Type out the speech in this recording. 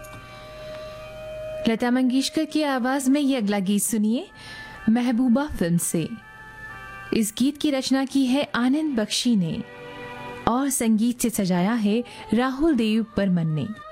लता मंगेशकर की आवाज में ये अगला गीत सुनिए महबूबा फिल्म से। इस गीत की रचना की है आनंद बख्शी ने और संगीत से सजाया है राहुल देव बर्मन ने।